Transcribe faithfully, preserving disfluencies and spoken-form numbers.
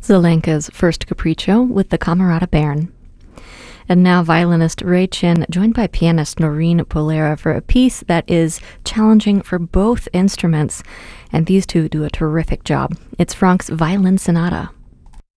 Zelenka's first capriccio with the Camerata Bern. And now violinist Ray Chin, joined by pianist Noreen Polera for a piece that is challenging for both instruments, and these two do a terrific job. It's Franck's Violin Sonata.